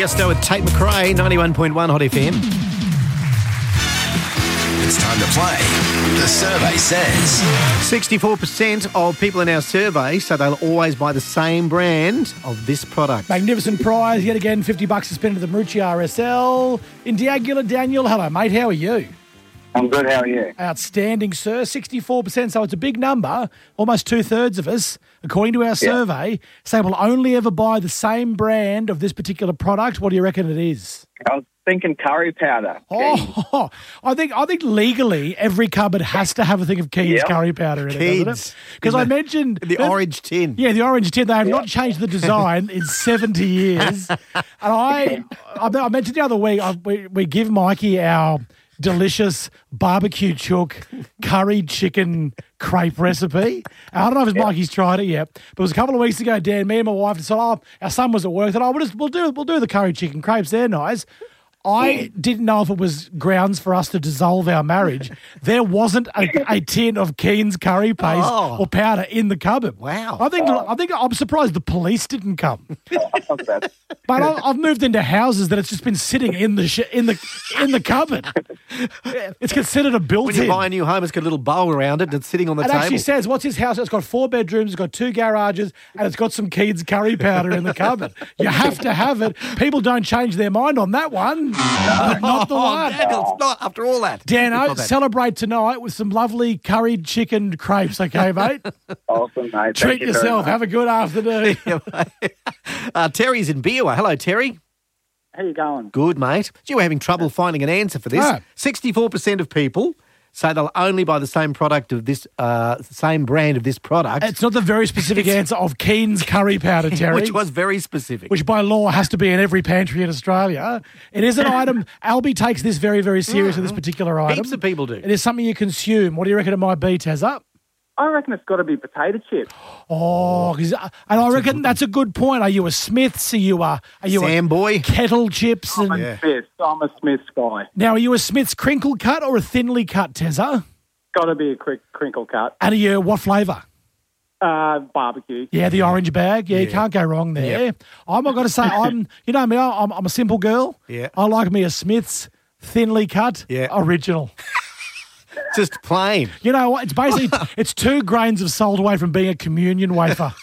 Tiesto with Tate McRae, 91.1 Hot FM. It's time to play. The survey says 64% of people in our survey say they'll always buy the same brand of this product. Magnificent prize, yet again, $50 to spend at the Marucci RSL. Indiagula Daniel, hello mate, how are you? I'm good, how are you? Outstanding, sir. 64%, so it's a big number. Almost two-thirds of us, according to our survey, say we'll only ever buy the same brand of this particular product. What do you reckon it is? I was thinking curry powder. Oh, I think legally every cupboard has to have a thing of Keens curry powder in it, doesn't it? Because I mentioned... The orange tin. Yeah, the orange tin. They have not changed the design in 70 years. And I mentioned the other week, we give Mikey our delicious barbecue chook curry chicken crepe recipe. I don't know if Mikey's tried it yet, but it was a couple of weeks ago, Dan, me and my wife decided, our son was at work, and we'll do the curry chicken crepes. They're nice. I didn't know if it was grounds for us to dissolve our marriage. There wasn't a tin of Keens curry paste or powder in the cupboard. Wow. I think I'm surprised the police didn't come. But I've moved into houses that it's just been sitting in the cupboard. It's considered a built-in. When you buy a new home, it's got a little bowl around it and it's sitting on the table. It actually says, what's his house? It's got 4 bedrooms, it's got 2 garages, and it's got some Keens curry powder in the cupboard. You have to have it. People don't change their mind on that one. Not the one. Daniel, it's not after all that. Dano, celebrate tonight with some lovely curried chicken crepes, okay, mate? Awesome, mate. Treat yourself. Have a good afternoon. Terry's in Beerwah. Hello, Terry. How you going? Good, mate. You were having trouble finding an answer for this. No. 64% of people say they'll only buy the same product of this, same brand of this product. It's not the very specific answer of Keens curry powder, Terry. Which was very specific. Which by law has to be in every pantry in Australia. It is an item. Albie takes this very, very seriously, this particular item. Heaps of people do. It is something you consume. What do you reckon it might be, Tazza? I reckon it's got to be potato chips. Oh, and I reckon that's a good point. Are you a Smiths? Are you Sam a boy? Kettle Chips? I'm a Smith's guy. Now, are you a Smith's crinkle cut or a thinly cut, Tezza? Got to be a crinkle cut. And are you what flavour? Barbecue. Yeah, the orange bag. Yeah, you can't go wrong there. Yep. I've got to say, I'm a simple girl. Yeah. I like me a Smith's thinly cut original. Just plain. You know what? It's basically, it's 2 grains of salt away from being a communion wafer.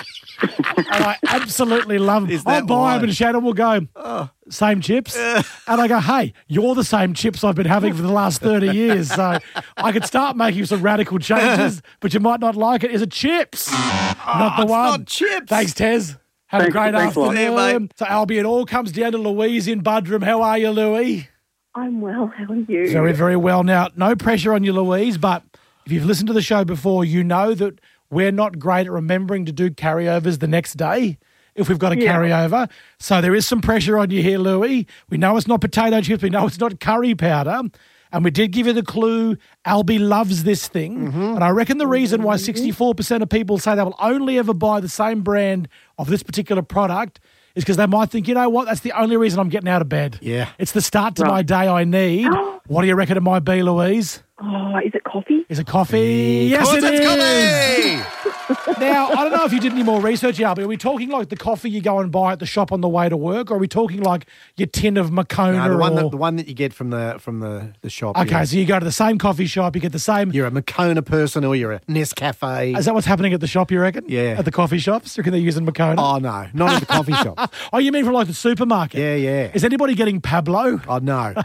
And I absolutely love them. I'll buy them and Shannon will go, same chips. And I go, hey, you're the same chips I've been having for the last 30 years. So I could start making some radical changes, but you might not like it. Is it chips? Not the one. Not chips. Thanks, Tez. Have a great afternoon. Yeah, mate. So, Albie, it all comes down to Louise in Budrum. How are you, Louie? I'm well. How are you? Very, very well. Now, no pressure on you, Louise, but if you've listened to the show before, you know that we're not great at remembering to do carryovers the next day if we've got a carryover. So there is some pressure on you here, Louie. We know it's not potato chips. We know it's not curry powder. And we did give you the clue, Albie loves this thing. And I reckon the reason why 64% of people say they will only ever buy the same brand of this particular product is because they might think, you know what, that's the only reason I'm getting out of bed. Yeah. It's the start to my day I need. What do you reckon it might be, Louise? Oh, is it coffee? Is it coffee? Yes, it is. Coffee! Now, I don't know if you did any more research, Albie. Are we talking like the coffee you go and buy at the shop on the way to work, or are we talking like your tin of Moccona? No, the one that you get from the shop. Okay, so you go to the same coffee shop, you get the same. You're a Moccona person or you're a Nescafe. Is that what's happening at the shop, you reckon? Yeah. At the coffee shops? You reckon they're using Moccona? Oh, no, not at the coffee shop. Oh, you mean from like the supermarket? Yeah, yeah. Is anybody getting Pablo? Oh, no.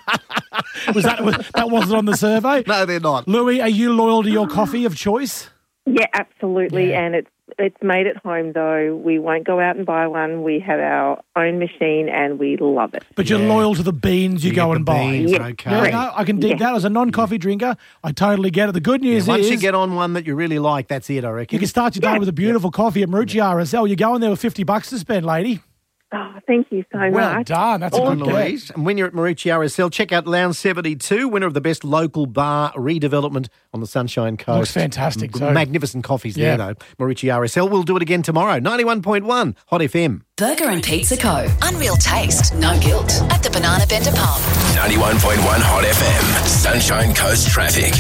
That wasn't on the survey? No, they're not. Louis, are you loyal to your coffee of choice? Yeah, absolutely. Yeah. And it's made at home, though. We won't go out and buy one. We have our own machine and we love it. But you're loyal to the beans you go and buy. Beans, Yeah. okay. Yeah, no, I can dig that. As a non-coffee drinker, I totally get it. The good news Once is you get on one that you really like, that's it, I reckon. you can start your day with a beautiful coffee at Marucci RSL. You're going there with $50 to spend, lady. Oh, thank you so Well much. done. That's a good get. Louise. And when you're at Marucci RSL, check out Lounge 72, winner of the best local bar redevelopment on the Sunshine Coast. Looks fantastic, so- Magnificent coffees Yeah. there, though. Marucci RSL. We'll do it again tomorrow. 91.1 Hot FM. Burger and Pizza Co. Unreal taste, no guilt. At the Banana Bender Pub. 91.1 Hot FM. Sunshine Coast Traffic.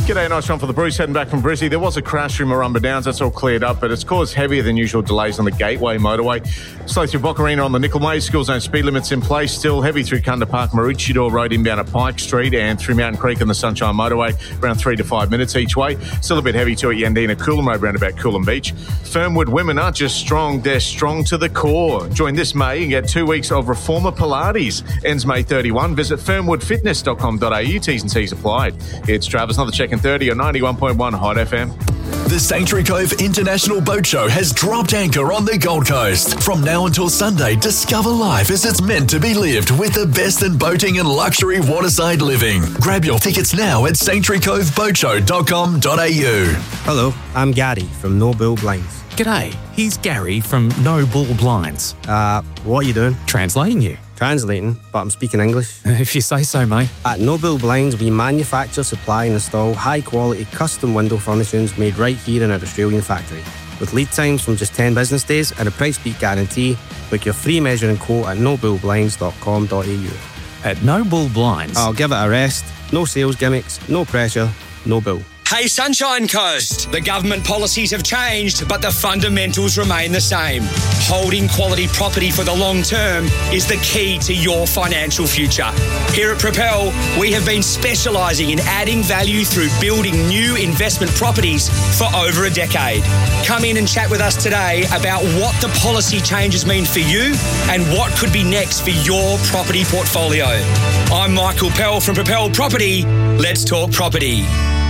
G'day, nice one for the Bruce heading back from Brizzy. There was a crash through Marumba Downs. That's all cleared up, but it's caused heavier than usual delays on the Gateway motorway. Slow through Boccarina on the Nickel Maze. School zone speed limits in place. Still heavy through Kunda Park, Maroochydore Road inbound at Pike Street, and through Mountain Creek on the Sunshine Motorway, around 3 to 5 minutes each way. Still a bit heavy too at Yandina Coolum Road, round about Coolum Beach. Fernwood women aren't just strong, they're strong to the core. Join this May and get 2 weeks of Reformer Pilates. Ends May 31. Visit fernwoodfitness.com.au. T's and C's applied. It's Travis, another check in 30 on 91.1 Hot FM. The Sanctuary Cove International Boat Show has dropped anchor on the Gold Coast. From now until Sunday, discover life as it's meant to be lived with the best in boating and luxury waterside living. Grab your tickets now at sanctuarycoveboatshow.com.au. Hello, I'm Gary from No Bull Blinds. G'day, he's Gary from No Bull Blinds. What are you doing? Translating you. Translating, but I'm speaking English. If you say so, mate. At No Bull Blinds, we manufacture, supply and install high-quality custom window furnishings made right here in our Australian factory. With lead times from just 10 business days and a price beat guarantee, book your free measuring quote at nobullblinds.com.au. At No Bull Blinds. I'll give it a rest. No sales gimmicks, no pressure, no bull. Hey Sunshine Coast, the government policies have changed, but the fundamentals remain the same. Holding quality property for the long term is the key to your financial future. Here at Propel, we have been specialising in adding value through building new investment properties for over a decade. Come in and chat with us today about what the policy changes mean for you and what could be next for your property portfolio. I'm Michael Pell from Propel Property. Let's talk property.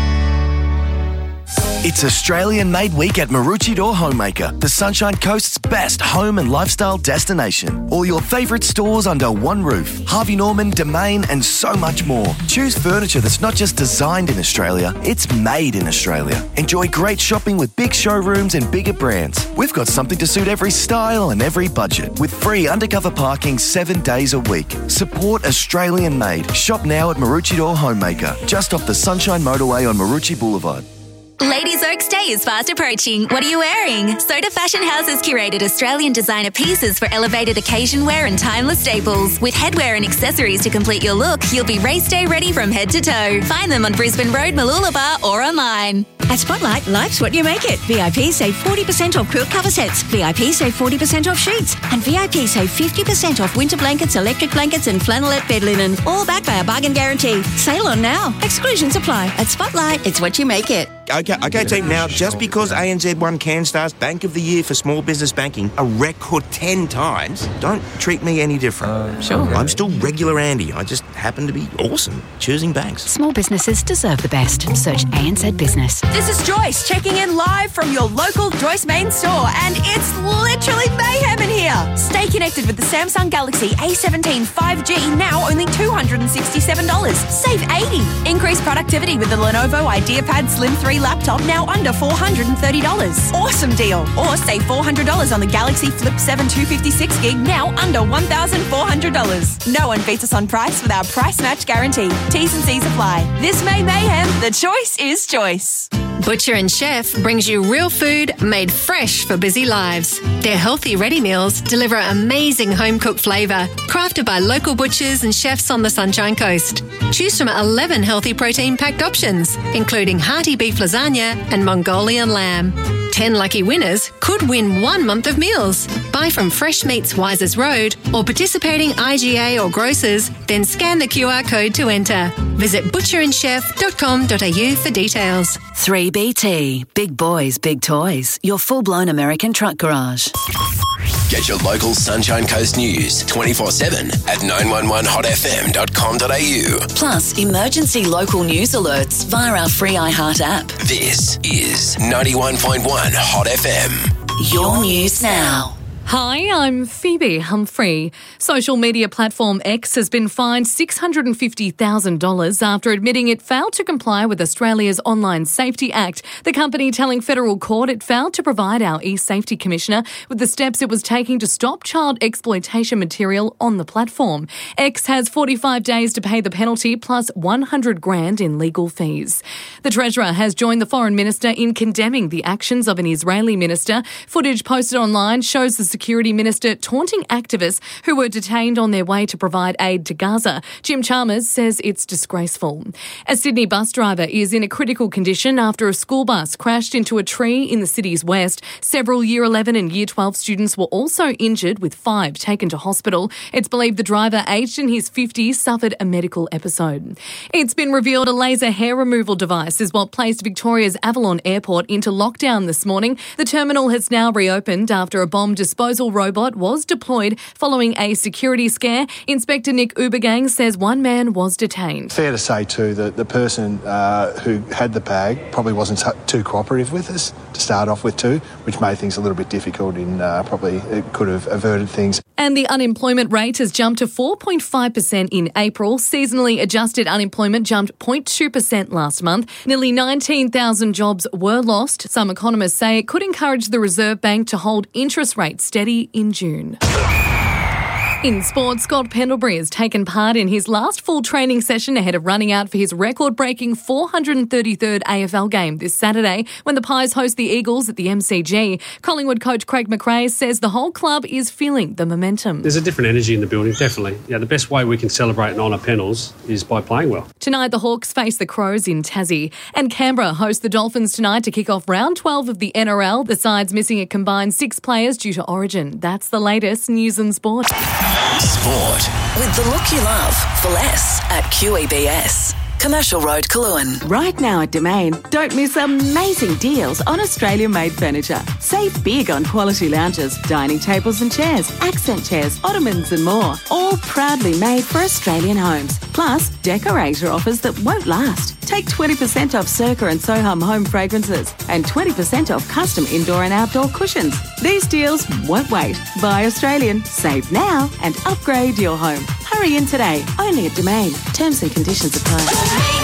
It's Australian Made Week at Maroochydore Homemaker, the Sunshine Coast's best home and lifestyle destination. All your favourite stores under one roof. Harvey Norman, Domain and so much more. Choose furniture that's not just designed in Australia, it's made in Australia. Enjoy great shopping with big showrooms and bigger brands. We've got something to suit every style and every budget, with free undercover parking 7 days a week. Support Australian Made. Shop now at Maroochydore Homemaker, just off the Sunshine Motorway on Maroochydore Boulevard. Ladies Oaks Day is fast approaching. What are you wearing? Soda Fashion House has curated Australian designer pieces for elevated occasion wear and timeless staples. With headwear and accessories to complete your look, you'll be race day ready from head to toe. Find them on Brisbane Road, Mooloolaba or online. At Spotlight, life's what you make it. VIP save 40% off quilt cover sets. VIP save 40% off sheets. And VIP save 50% off winter blankets, electric blankets and flannelette bed linen. All backed by a bargain guarantee. Sale on now. Exclusions apply. At Spotlight, it's what you make it. Okay, team. Now, just because ANZ won CanStar's Bank of the Year for small business banking a record 10 times, don't treat me any different. Sure. I'm still regular Andy. I just happen to be awesome choosing banks. Small businesses deserve the best. Search ANZ Business. This is Joyce checking in live from your local Joyce Main store, and it's literally mayhem in here. Stay connected with the Samsung Galaxy A17 5G, now only $267. Save $80. Increase productivity with the Lenovo IdeaPad Slim 3 laptop, now under $430. Awesome deal. Or save $400 on the Galaxy Flip 7 256 gig, now under $1,400. No one beats us on price with our price match guarantee. T's and C's apply. This May mayhem, the choice is choice. Butcher and Chef brings you real food made fresh for busy lives. Their healthy ready meals deliver amazing home-cooked flavour, crafted by local butchers and chefs on the Sunshine Coast. Choose from 11 healthy protein-packed options, including hearty beef lasagna and Mongolian lamb. 10 lucky winners could win 1 month of meals. Buy from Fresh Meats Wisers Road or participating IGA or grocers, then scan the QR code to enter. Visit butcherandchef.com.au for details. 3BT. Big boys, big toys. Your full-blown American truck garage. Get your local Sunshine Coast news 24/7 at 911hotfm.com.au. Plus, emergency local news alerts via our free iHeart app. This is 91.1 Hot FM. Your news now. Hi, I'm Phoebe Humphrey. Social media platform X has been fined $650,000 after admitting it failed to comply with Australia's Online Safety Act. The company telling federal court it failed to provide our e-safety commissioner with the steps it was taking to stop child exploitation material on the platform. X has 45 days to pay the penalty plus $100,000 in legal fees. The Treasurer has joined the Foreign Minister in condemning the actions of an Israeli minister. Footage posted online shows the Security Minister taunting activists who were detained on their way to provide aid to Gaza. Jim Chalmers says it's disgraceful. A Sydney bus driver is in a critical condition after a school bus crashed into a tree in the city's west. Several Year 11 and Year 12 students were also injured, with 5 taken to hospital. It's believed the driver, aged in his 50s, suffered a medical episode. It's been revealed a laser hair removal device is what placed Victoria's Avalon Airport into lockdown this morning. The terminal has now reopened after a bomb disposal robot was deployed following a security scare. Inspector Nick Ubergang says one man was detained. Fair to say too that the person who had the bag probably wasn't too cooperative with us to start off with too, which made things a little bit difficult and probably it could have averted things. And the unemployment rate has jumped to 4.5% in April. Seasonally adjusted unemployment jumped 0.2% last month. Nearly 19,000 jobs were lost. Some economists say it could encourage the Reserve Bank to hold interest rates steady in June. In sport, Scott Pendlebury has taken part in his last full training session ahead of running out for his record-breaking 433rd AFL game this Saturday when the Pies host the Eagles at the MCG. Collingwood coach Craig McRae says the whole club is feeling the momentum. There's a different energy in the building, definitely. Yeah, the best way we can celebrate and honour Pennels is by playing well. Tonight, the Hawks face the Crows in Tassie. And Canberra host the Dolphins tonight to kick off round 12 of the NRL. The side's missing a combined 6 players due to Origin. That's the latest news and sport. Sport. With the look you love for less at QEBS. Commercial Road, Coolangatta. Right now at Domain, don't miss amazing deals on Australia-made furniture. Save big on quality lounges, dining tables and chairs, accent chairs, ottomans and more. All proudly made for Australian homes. Plus, decorator offers that won't last. Take 20% off Circa and Soham home fragrances and 20% off custom indoor and outdoor cushions. These deals won't wait. Buy Australian, save now and upgrade your home. Hurry in today, only at Domain. Terms and conditions apply.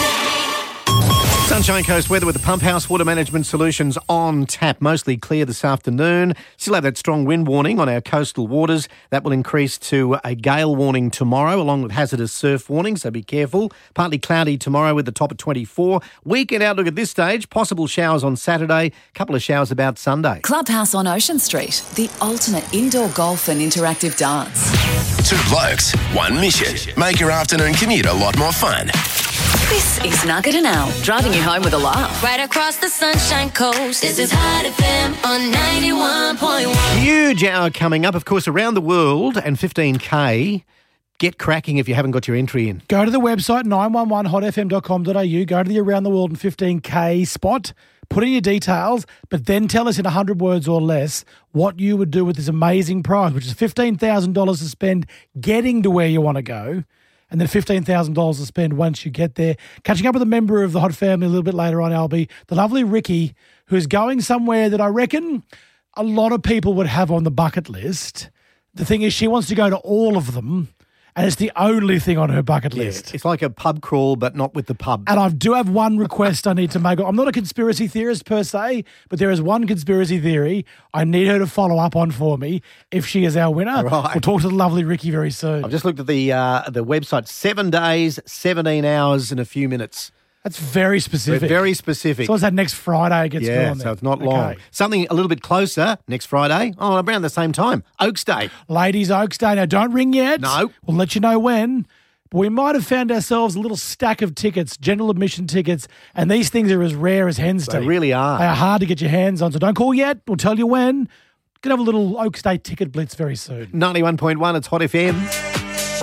Sunshine Coast weather with the Pump House Water Management Solutions on tap. Mostly clear this afternoon. Still have that strong wind warning on our coastal waters. That will increase to a gale warning tomorrow, along with hazardous surf warning, so be careful. Partly cloudy tomorrow with the top at 24. Weekend outlook at this stage. Possible showers on Saturday. Couple of showers about Sunday. Clubhouse on Ocean Street. The ultimate indoor golf and interactive dance. 2 blokes, 1 mission. Make your afternoon commute a lot more fun. This is Nugget and Al, driving you home with a laugh. Right across the Sunshine Coast, this is Hot FM on 91.1. Huge hour coming up, of course, around the world and 15K. Get cracking if you haven't got your entry in. Go to the website, 911hotfm.com.au. Go to the Around the World and 15K spot. Put in your details, but then tell us in 100 words or less what you would do with this amazing prize, which is $15,000 to spend getting to where you want to go, and then $15,000 to spend once you get there. Catching up with a member of the Hot family a little bit later on, Albie, the lovely Ricky, who's going somewhere that I reckon a lot of people would have on the bucket list. The thing is, she wants to go to all of them, and it's the only thing on her bucket list. It's like a pub crawl, but not with the pub. And I do have one request I need to make. I'm not a conspiracy theorist per se, but there is one conspiracy theory I need her to follow up on for me if she is our winner. Right. We'll talk to the lovely Ricky very soon. I've just looked at the website. 7 days, 17 hours and a few minutes. That's very specific. Very specific. So it's that next Friday it gets going on there. So it's not long. Okay. Something a little bit closer next Friday. Oh, around the same time. Oaks Day. Ladies Oaks Day. Now, don't ring yet. No. We'll let you know when. But we might have found ourselves a little stack of tickets, general admission tickets, and these things are as rare as hen's teeth. They really are. They are hard to get your hands on, so don't call yet. We'll tell you when. Going to have a little Oaks Day ticket blitz very soon. 91.1, it's Hot FM.